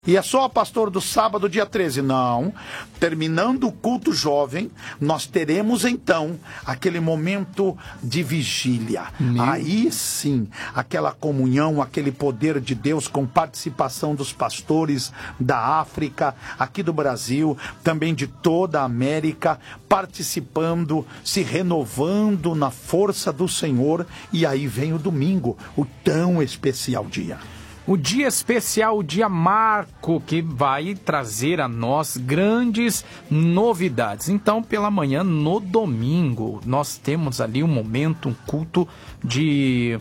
E é só, pastor, do sábado, dia 13? Não. Terminando o culto jovem, nós teremos então aquele momento de vigília. Aí sim, aquela comunhão, aquele poder de Deus com participação dos pastores da África, aqui do Brasil, também de toda a América, participando, se renovando na força do Senhor. E aí vem o domingo, o tão especial dia. O dia especial, o dia marco, que vai trazer a nós grandes novidades. Então, pela manhã, no domingo, nós temos ali um momento, um culto de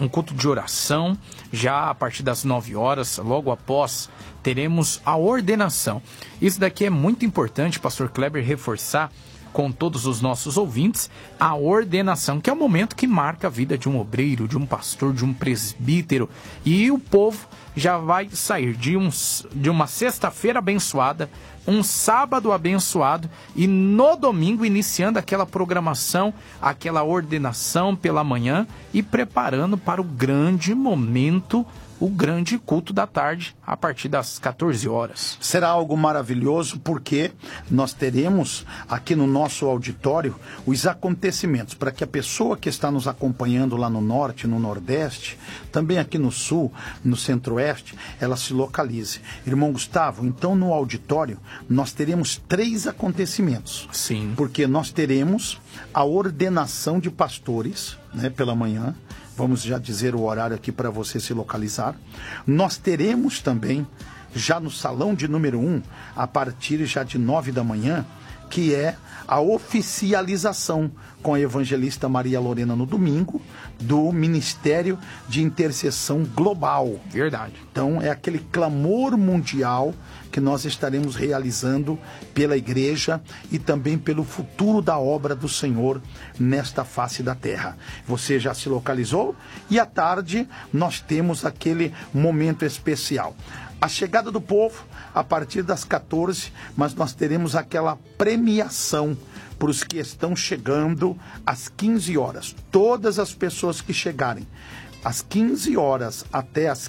oração. Já a partir das 9 horas, logo após, teremos a ordenação. Isso daqui é muito importante, pastor Kleber, reforçar com todos os nossos ouvintes, a ordenação, que é o momento que marca a vida de um obreiro, de um pastor, de um presbítero. E o povo já vai sair de uma sexta-feira abençoada, um sábado abençoado, e no domingo iniciando aquela programação, aquela ordenação pela manhã e preparando para o grande momento, o grande culto da tarde, a partir das 14 horas. Será algo maravilhoso, porque nós teremos aqui no nosso auditório os acontecimentos, para que a pessoa que está nos acompanhando lá no norte, no nordeste, também aqui no sul, no centro-oeste, ela se localize. Irmão Gustavo, então no auditório nós teremos 3 acontecimentos. Sim. Porque nós teremos a ordenação de pastores, né, pela manhã. Vamos já dizer o horário aqui para você se localizar. Nós teremos também, já no salão de número 1, a partir já de 9 da manhã, que é a oficialização com a evangelista Maria Lorena no domingo, do Ministério de Intercessão Global. Verdade. Então é aquele clamor mundial que nós estaremos realizando pela igreja e também pelo futuro da obra do Senhor nesta face da terra. Você já se localizou? E à tarde nós temos aquele momento especial. A chegada do povo a partir das 14, mas nós teremos aquela premiação para os que estão chegando às 15 horas. Todas as pessoas que chegarem às 15 horas até às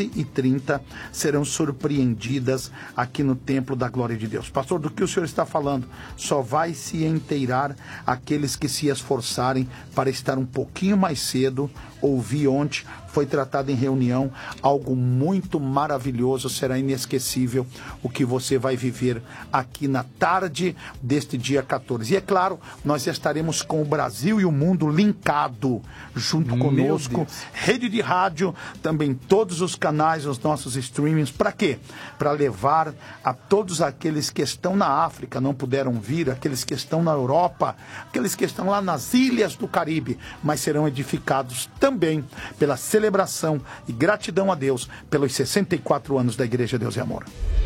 15h30 serão surpreendidas aqui no Templo da Glória de Deus. Pastor, do que o senhor está falando? Só vai se inteirar aqueles que se esforçarem para estar um pouquinho mais cedo. Ouvi ontem, foi tratado em reunião, algo muito maravilhoso, será inesquecível o que você vai viver aqui na tarde deste dia 14. E é claro, nós estaremos com o Brasil e o mundo linkado junto conosco, rede de rádio, também todos os canais, os nossos streamings. Para quê? Para levar a todos aqueles que estão na África, não puderam vir, aqueles que estão na Europa, aqueles que estão lá nas ilhas do Caribe, mas serão edificados também pela celebração e gratidão a Deus pelos 64 anos da Igreja Deus e Amor.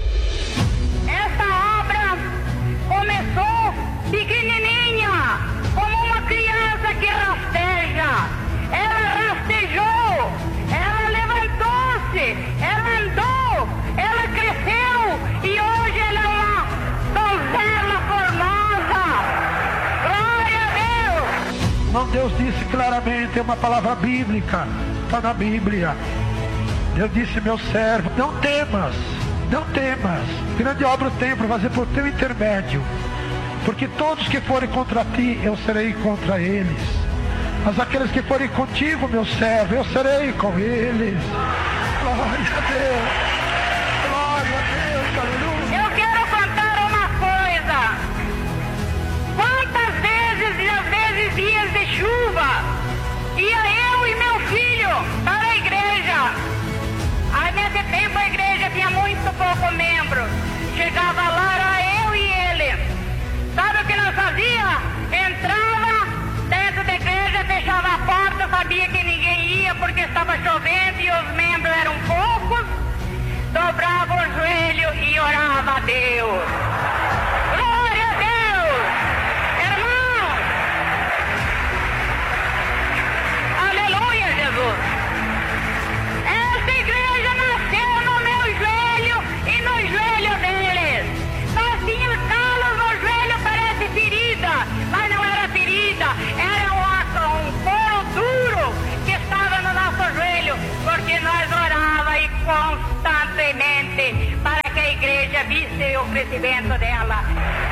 Essa obra começou pequenininha, como uma criança que rasteja. Ela rastejou, ela levantou-se, ela andou, ela cresceu e hoje ela é uma donzela formosa. Glória a Deus! Não, Deus disse claramente, é uma palavra bíblica, está na Bíblia. Deus disse, meu servo, não temas, grande obra eu tenho para fazer por teu intermédio, porque todos que forem contra ti, eu serei contra eles, mas aqueles que forem contigo, meu servo, eu serei com eles. Glória a Deus, aleluia. Eu quero contar uma coisa. Quantas vezes, às vezes, dias de chuva, ia eu e meu filho para a igreja. Aí nesse tempo a igreja tinha muito pouco membro. Chegava lá, era eu e ele. Sabe o que nós fazia? Entrava dentro da igreja, fechava a porta, sabia que ninguém ia porque estava chovendo e os membros eram poucos. Dobrava o joelho e orava a Deus. Glória a Deus! Irmão! Aleluia, Jesus! Essa igreja nasceu no meu joelho e no joelho deles. Nós tínhamos calos no joelho, parece ferida, mas não era ferida, era um couro duro que estava no nosso joelho, porque nós orava e constantemente para assistem o crescimento dela.